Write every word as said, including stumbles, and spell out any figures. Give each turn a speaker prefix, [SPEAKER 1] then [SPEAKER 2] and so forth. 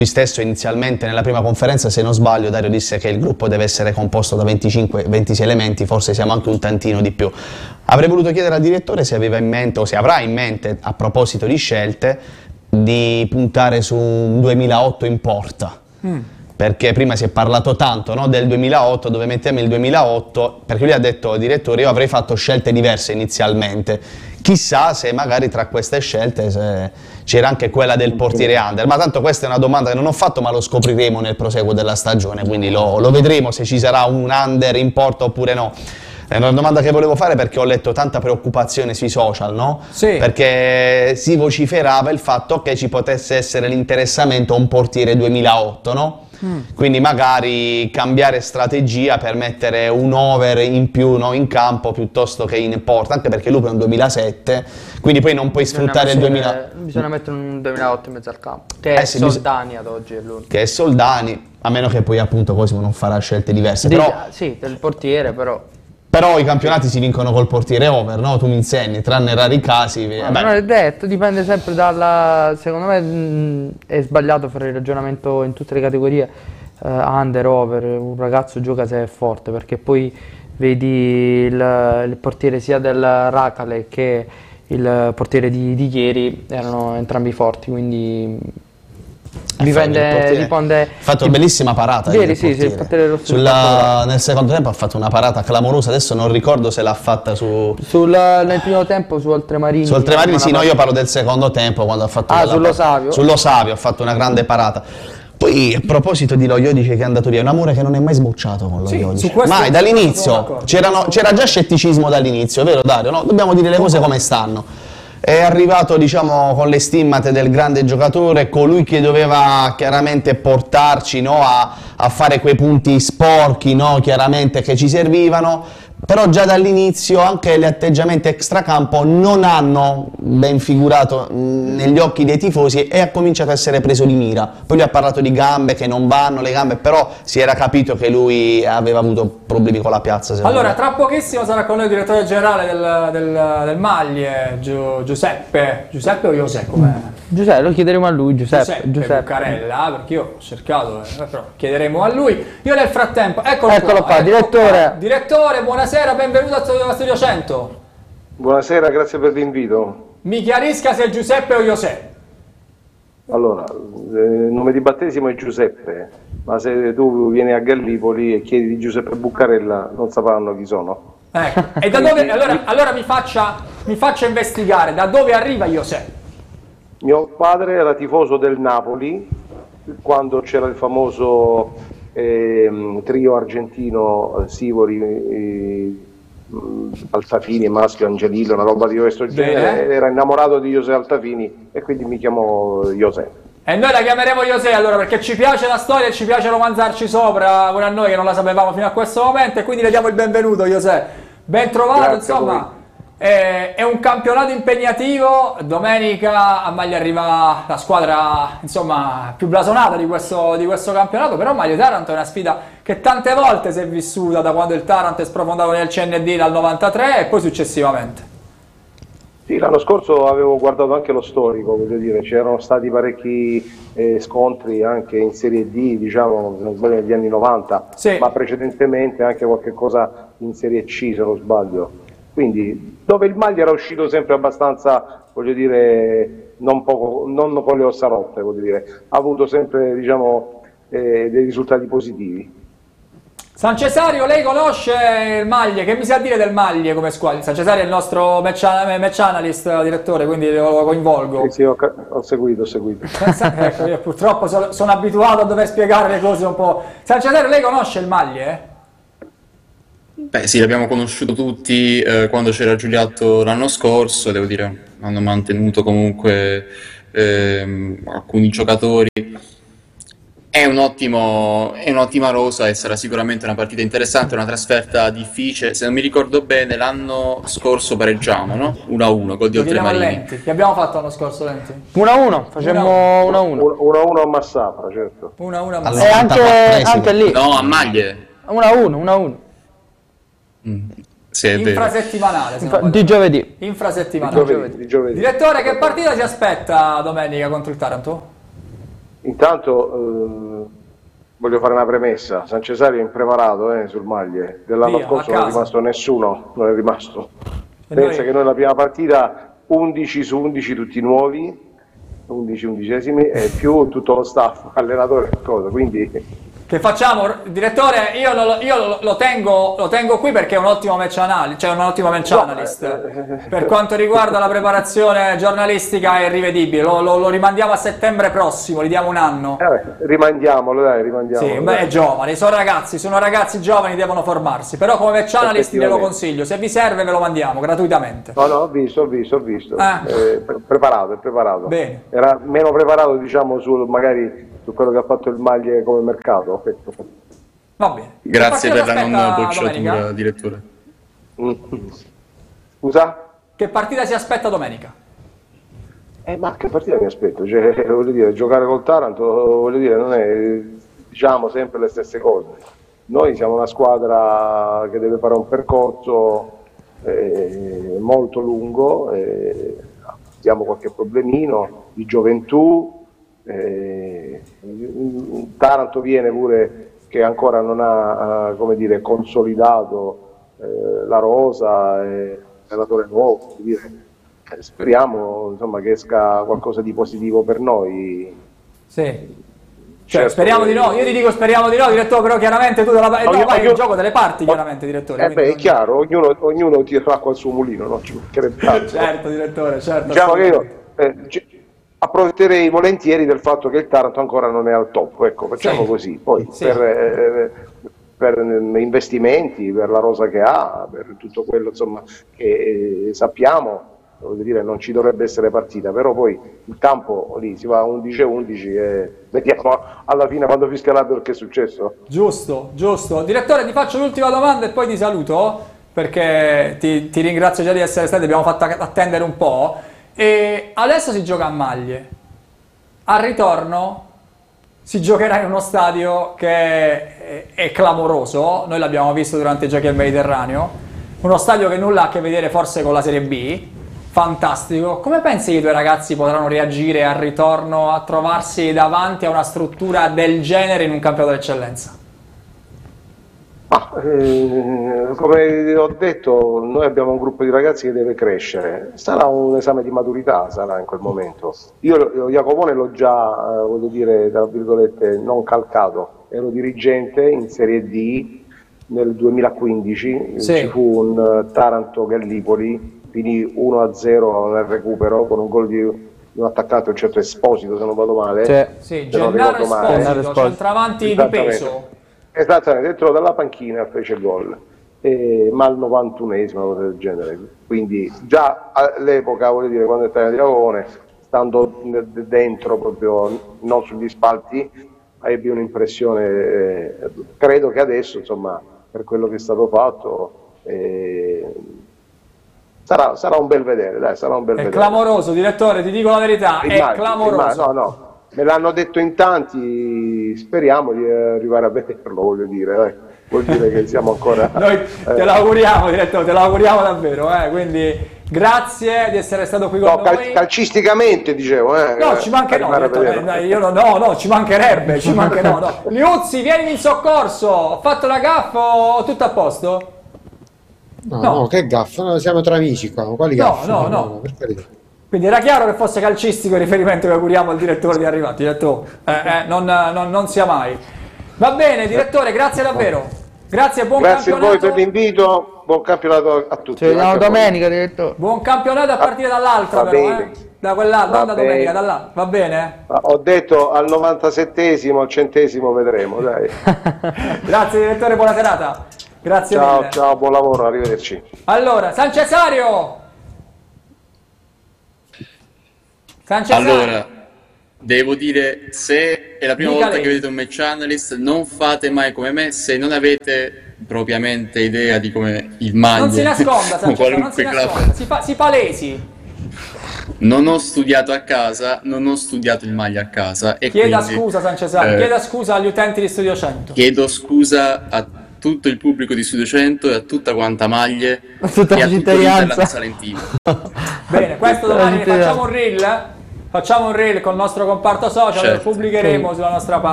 [SPEAKER 1] Lui stesso inizialmente nella prima conferenza, se non sbaglio, Dario disse che il gruppo deve essere composto da venticinque ventisei elementi, forse siamo anche un tantino di più. Avrei voluto chiedere al direttore se aveva in mente o se avrà in mente, a proposito di scelte, di puntare su un duemilaotto in porta. Mm. Perché prima si è parlato tanto, no, del duemilaotto, dove mettiamo il duemilaotto, perché lui ha detto, direttore, io avrei fatto scelte diverse inizialmente. Chissà se magari tra queste scelte c'era anche quella del portiere under, ma tanto questa è una domanda che non ho fatto, ma lo scopriremo nel proseguo della stagione, quindi lo, lo vedremo se ci sarà un under in porta oppure no. È una domanda che volevo fare perché ho letto tanta preoccupazione sui social, no?
[SPEAKER 2] Sì.
[SPEAKER 1] Perché si vociferava il fatto che ci potesse essere l'interessamento a un portiere duemilaotto, no? Mm. Quindi magari cambiare strategia per mettere un over in più, no, in campo piuttosto che in porta, anche perché lui è un duemilasette, quindi poi non puoi
[SPEAKER 2] bisogna
[SPEAKER 1] sfruttare
[SPEAKER 2] mettere,
[SPEAKER 1] il duemila...
[SPEAKER 2] Bisogna mettere un duemilaotto in mezzo al campo, che
[SPEAKER 1] eh
[SPEAKER 2] è
[SPEAKER 1] sì,
[SPEAKER 2] Soldani ad oggi è l'unico.
[SPEAKER 1] Che è Soldani, a meno che poi appunto Cosimo non farà scelte diverse.
[SPEAKER 2] Di,
[SPEAKER 1] però...
[SPEAKER 2] Sì, del portiere però...
[SPEAKER 1] Però i campionati si vincono col portiere over, no? Tu mi insegni, tranne rari casi.
[SPEAKER 2] Ma non è detto, dipende sempre dalla... Secondo me mh, è sbagliato fare il ragionamento in tutte le categorie, uh, under, over, un ragazzo gioca se è forte, perché poi vedi il, il portiere sia del Racale che il portiere di, di ieri, erano entrambi forti, quindi... Dipende, dipende.
[SPEAKER 1] Ha fatto una bellissima parata
[SPEAKER 2] ieri, sì, sì, il portiere rosso.
[SPEAKER 1] Sulla, nel secondo tempo ha fatto una parata clamorosa, adesso non ricordo se l'ha fatta su...
[SPEAKER 2] Sul, nel primo tempo su Oltremarini.
[SPEAKER 1] Su Oltremarini sì, no, io parlo del secondo tempo quando ha fatto...
[SPEAKER 2] Ah, sullo Savio.
[SPEAKER 1] Sullo Savio ha fatto una grande parata. Poi a proposito di Lo Iodice che è andato via, è un amore che non è mai sbocciato con Lo
[SPEAKER 3] sì,
[SPEAKER 1] Iodice. Mai, dall'inizio. C'era già scetticismo dall'inizio, vero Dario? No? Dobbiamo dire le cose come stanno. È arrivato, diciamo, con le stimmate del grande giocatore, colui che doveva chiaramente portarci, no, a, a fare quei punti sporchi, no, chiaramente che ci servivano, però già dall'inizio anche gli atteggiamenti extracampo non hanno ben figurato mh, negli occhi dei tifosi e ha cominciato a essere preso di mira. Poi lui ha parlato di gambe che non vanno, le gambe, però si era capito che lui aveva avuto problemi con la piazza.
[SPEAKER 3] Allora,
[SPEAKER 1] me.
[SPEAKER 3] tra pochissimo sarà con noi il direttore generale del, del, del Maglie, Gio, Giuseppe, Giuseppe o José? Com'è?
[SPEAKER 2] Giuseppe, lo chiederemo a lui, Giuseppe.
[SPEAKER 3] Giuseppe,
[SPEAKER 2] Giuseppe.
[SPEAKER 3] Bucarella, perché io ho cercato, eh, però chiederemo a lui. Io nel frattempo, eccolo,
[SPEAKER 2] eccolo qua,
[SPEAKER 3] qua,
[SPEAKER 2] direttore.
[SPEAKER 3] Qua. Direttore, buonasera, benvenuto a Studio cento.
[SPEAKER 4] Buonasera, grazie per l'invito.
[SPEAKER 3] Mi chiarisca se è Giuseppe o José.
[SPEAKER 4] Allora, il nome di battesimo è Giuseppe, ma se tu vieni a Gallipoli e chiedi di Giuseppe Bucarella non sapranno chi sono.
[SPEAKER 3] Ecco, e da dove, allora, allora mi, faccia, mi faccia investigare, da dove arriva José?
[SPEAKER 4] Mio padre era tifoso del Napoli quando c'era il famoso eh, trio argentino Sivori, eh, Altafini, Maschio, Angelillo, una roba di questo genere. Era innamorato di José Altafini e quindi mi chiamò José.
[SPEAKER 3] E noi la chiameremo José allora, perché ci piace la storia e ci piace romanzarci sopra pure a noi che non la sapevamo fino a questo momento, e quindi le diamo il benvenuto José. Ben trovato. Grazie, insomma. È, è un campionato impegnativo. Domenica a Maglia arriva la squadra, insomma, più blasonata di questo, di questo campionato, però Maglia Taranto è una sfida che tante volte si è vissuta da quando il Taranto è sprofondato nel C N D dal novantatré e poi successivamente.
[SPEAKER 4] Sì, l'anno scorso avevo guardato anche lo storico, voglio dire, c'erano stati parecchi eh, scontri anche in Serie D, diciamo, se non sbaglio negli anni novanta,
[SPEAKER 3] sì,
[SPEAKER 4] ma precedentemente anche qualche cosa in Serie C, se non sbaglio. Quindi, dove il Maglia era uscito sempre abbastanza, voglio dire, non, poco, non con le ossa rotte, voglio dire, ha avuto sempre, diciamo, eh, dei risultati positivi.
[SPEAKER 3] San Cesario, lei conosce il Maglie? Che mi sa dire del Maglie come squadra? San Cesario è il nostro match, match analyst, direttore, quindi lo coinvolgo.
[SPEAKER 4] Sì, sì, ho, ho seguito, ho seguito.
[SPEAKER 3] Ecco, io purtroppo sono, sono abituato a dover spiegare le cose un po'. San Cesario, lei conosce il Maglie?
[SPEAKER 5] Beh sì, l'abbiamo conosciuto tutti eh, quando c'era Giuliatto l'anno scorso, devo dire, hanno mantenuto comunque ehm, alcuni giocatori. È un ottimo, è un'ottima rosa e sarà sicuramente una partita interessante, una trasferta difficile. Se non mi ricordo bene, l'anno scorso pareggiamo, no? uno a uno, gol di Oltremarini.
[SPEAKER 3] Che abbiamo fatto l'anno scorso, Lenti?
[SPEAKER 2] uno a uno, facciamo uno a uno.
[SPEAKER 4] uno a uno a Massafra, certo.
[SPEAKER 3] uno a uno a
[SPEAKER 2] Massafra. E anche, anche lì.
[SPEAKER 5] No, a Maglie.
[SPEAKER 2] uno a uno, uno a uno.
[SPEAKER 5] Mm. Sì, è
[SPEAKER 3] infrasettimanale,
[SPEAKER 2] Infra di giovedì.
[SPEAKER 3] Infrasettimanale.
[SPEAKER 4] Di giovedì, di giovedì.
[SPEAKER 3] Direttore, che partita si aspetta domenica contro il Taranto?
[SPEAKER 4] intanto eh, voglio fare una premessa. San Cesario è impreparato eh, sul maglie. Dell'anno
[SPEAKER 3] Via,
[SPEAKER 4] scorso
[SPEAKER 3] a
[SPEAKER 4] non è
[SPEAKER 3] casa.
[SPEAKER 4] rimasto nessuno, non è rimasto.
[SPEAKER 3] E
[SPEAKER 4] Pensa
[SPEAKER 3] noi-
[SPEAKER 4] che noi la prima partita undici su undici tutti nuovi, undici undicesimi e più tutto lo staff, allenatore e cosa, quindi
[SPEAKER 3] Che facciamo? Direttore, io, lo, io lo, lo tengo, lo tengo qui perché è un ottimo match analyst, cioè un ottimo match analyst. Per quanto riguarda la preparazione giornalistica è irrivedibile, lo, lo- lo rimandiamo a settembre prossimo, gli diamo un anno.
[SPEAKER 4] eh, beh, rimandiamolo, dai, rimandiamolo.
[SPEAKER 3] Sì, beh,
[SPEAKER 4] dai.
[SPEAKER 3] è giovane, sono ragazzi, sono ragazzi giovani, devono formarsi, però come match analyst glielo
[SPEAKER 4] Effettivamente.
[SPEAKER 3] consiglio, se vi serve ve lo mandiamo gratuitamente.
[SPEAKER 4] No, no, ho visto, ho visto, ho visto.
[SPEAKER 3] Ah.
[SPEAKER 4] Eh, pre- preparato, è preparato.
[SPEAKER 3] Bene.
[SPEAKER 4] Era meno preparato, diciamo, sul, magari su quello che ha fatto il maglie come mercato.
[SPEAKER 3] Va bene.
[SPEAKER 5] Grazie
[SPEAKER 3] Che
[SPEAKER 5] per la
[SPEAKER 3] partita
[SPEAKER 5] non
[SPEAKER 3] si aspetta
[SPEAKER 5] bocciatura,
[SPEAKER 3] domenica?
[SPEAKER 5] direttore.
[SPEAKER 4] Mm. Scusa?
[SPEAKER 3] Che partita si aspetta domenica?
[SPEAKER 4] Eh, ma che partita mi aspetto? Cioè, voglio dire, giocare col Taranto, voglio dire, non è, diciamo sempre le stesse cose. Noi siamo una squadra che deve fare un percorso eh, molto lungo, eh, abbiamo qualche problemino di gioventù, eh, Taranto viene pure che ancora non ha, eh, come dire, consolidato eh, la rosa, eh, allenatore nuovo, voglio dire. Eh, Speriamo insomma, che esca qualcosa di positivo per noi.
[SPEAKER 3] Sì. Cioè,
[SPEAKER 4] Certo,
[SPEAKER 3] speriamo di no, io ti dico speriamo di no, direttore, però chiaramente tu dalla no,
[SPEAKER 4] Ognuno-
[SPEAKER 3] vai il
[SPEAKER 4] ognuno-
[SPEAKER 3] gioco delle parti, chiaramente, direttore.
[SPEAKER 4] Eh beh,
[SPEAKER 3] quindi
[SPEAKER 4] è chiaro, ognuno, ognuno tira l'acqua al suo mulino, no? Ci mancherebbe
[SPEAKER 3] non-
[SPEAKER 4] altro.
[SPEAKER 3] Certo, direttore, certo.
[SPEAKER 4] Diciamo che io
[SPEAKER 3] assolutamente.
[SPEAKER 4] eh, ci- approfitterei volentieri del fatto che il Taranto ancora non è al top, ecco, facciamo
[SPEAKER 3] Sì.
[SPEAKER 4] così. Poi
[SPEAKER 3] Sì.
[SPEAKER 4] per, eh, per eh, investimenti, per la rosa che ha, per tutto quello insomma, che eh, sappiamo, voglio dire, non ci dovrebbe essere partita, però poi il campo lì si va a undici a undici e vediamo alla fine quando fischia l'arbitro che è successo.
[SPEAKER 3] Giusto, giusto. Direttore, ti faccio l'ultima domanda e poi ti saluto, perché ti, ti ringrazio già di essere stati, abbiamo fatto attendere un po'. E adesso si gioca a maglie. Al ritorno si giocherà in uno stadio che è, è clamoroso, noi l'abbiamo visto durante i giochi al Mediterraneo, uno stadio che nulla ha a che vedere forse con la Serie B, fantastico. Come pensi che i due ragazzi potranno reagire al ritorno a trovarsi davanti a una struttura del genere in un campionato d'eccellenza?
[SPEAKER 4] Ma, eh, come ho detto, noi abbiamo un gruppo di ragazzi che deve crescere, sarà un esame di maturità, sarà in quel momento. Io Jacopone l'ho già, eh, voglio dire, tra virgolette, non calcato, ero dirigente in Serie D nel duemilaquindici,
[SPEAKER 3] Sì.
[SPEAKER 4] ci fu un uh, Taranto-Gallipoli, finì uno a zero nel recupero con un gol di un attaccante, un certo Esposito se non vado male.
[SPEAKER 2] Sì.
[SPEAKER 3] Sì,
[SPEAKER 4] se non
[SPEAKER 3] Gennaro
[SPEAKER 4] ricordo male.
[SPEAKER 2] Gennaro
[SPEAKER 3] Esposito,
[SPEAKER 2] Esposito.
[SPEAKER 3] centravanti di
[SPEAKER 4] Esattamente.
[SPEAKER 3] peso.
[SPEAKER 4] Esattamente, dentro dalla panchina fece il gol, eh, ma al novantunesimo, una cosa del genere. Quindi già all'epoca, voglio dire, quando è di Lavone, stando d- dentro proprio, non sugli spalti, ebbi un'impressione, eh, credo che adesso, insomma, per quello che è stato fatto, eh, sarà, sarà un bel vedere, dai, sarà un bel
[SPEAKER 3] È
[SPEAKER 4] vedere.
[SPEAKER 3] clamoroso, direttore, ti dico la verità, è
[SPEAKER 4] Immagino,
[SPEAKER 3] clamoroso.
[SPEAKER 4] immagino, no, no, me l'hanno detto in tanti, speriamo di arrivare a vederlo, voglio dire, dai. Vuol dire che siamo ancora...
[SPEAKER 3] Noi te
[SPEAKER 4] eh,
[SPEAKER 3] l'auguriamo, direttore, te l'auguriamo davvero, eh? Quindi grazie di essere stato qui con
[SPEAKER 4] no, cal-
[SPEAKER 3] noi.
[SPEAKER 4] calcisticamente dicevo, eh,
[SPEAKER 3] No, ci manca no,
[SPEAKER 4] arrivare a
[SPEAKER 3] direttore,
[SPEAKER 4] vederlo.
[SPEAKER 3] no, io no, no, no, ci mancherebbe, ci manca no, no. Liuzzi, vieni in soccorso, ho fatto la gaffa o tutto a posto?
[SPEAKER 6] No,
[SPEAKER 3] No.
[SPEAKER 6] no, che gaffa, no, siamo tra amici qua, quali
[SPEAKER 3] No,
[SPEAKER 6] gaffe?
[SPEAKER 3] no, no.
[SPEAKER 6] per carità.
[SPEAKER 3] Quindi era chiaro che fosse calcistico il riferimento che auguriamo al direttore di arrivare, direttore, eh, eh, non, non, non sia mai. Va bene, direttore, grazie davvero. Grazie, buon
[SPEAKER 4] Grazie a voi
[SPEAKER 3] campionato.
[SPEAKER 4] per l'invito, buon campionato a tutti.
[SPEAKER 2] Ci vediamo
[SPEAKER 4] anche a voi.
[SPEAKER 2] domenica, direttore.
[SPEAKER 3] Buon campionato a partire dall'altra
[SPEAKER 4] Va
[SPEAKER 3] però,
[SPEAKER 4] bene.
[SPEAKER 3] eh? Da quell'altra, non
[SPEAKER 4] Va
[SPEAKER 3] da domenica,
[SPEAKER 4] bene.
[SPEAKER 3] dall'altra. Va bene?
[SPEAKER 4] Ho detto al novantasettesimo, al centesimo vedremo, dai.
[SPEAKER 3] Grazie direttore, buona serata. Grazie
[SPEAKER 4] Ciao,
[SPEAKER 3] mille.
[SPEAKER 4] ciao, buon lavoro, arrivederci.
[SPEAKER 3] Allora, San Cesario! San Cesario!
[SPEAKER 5] Allora, devo dire, se è la prima
[SPEAKER 3] Dica
[SPEAKER 5] volta
[SPEAKER 3] lei.
[SPEAKER 5] che vedete un match analyst, non fate mai come me se non avete propriamente idea di come il maglia
[SPEAKER 3] non si nasconda,
[SPEAKER 5] o
[SPEAKER 3] San Cesario, non si
[SPEAKER 5] qualunque club.
[SPEAKER 3] nasconda, si, fa, si palesi.
[SPEAKER 5] Non ho studiato a casa, non ho studiato il maglia a casa e
[SPEAKER 3] Chieda
[SPEAKER 5] quindi,
[SPEAKER 3] scusa San Cesario,
[SPEAKER 5] eh,
[SPEAKER 3] chieda scusa agli utenti di Studio cento.
[SPEAKER 5] chiedo scusa a tutto il pubblico di Studio cento e a tutta quanta maglie
[SPEAKER 2] A tutta
[SPEAKER 5] e
[SPEAKER 2] la
[SPEAKER 5] a tutto
[SPEAKER 2] cittadinanza.
[SPEAKER 5] l'Interland Salentino.
[SPEAKER 3] Bene, questo
[SPEAKER 2] Tutta la
[SPEAKER 3] domani ne
[SPEAKER 2] cittadinanza.
[SPEAKER 3] facciamo un reel facciamo un reel con il nostro comparto social,
[SPEAKER 5] Certo.
[SPEAKER 3] lo pubblicheremo sulla nostra pagina.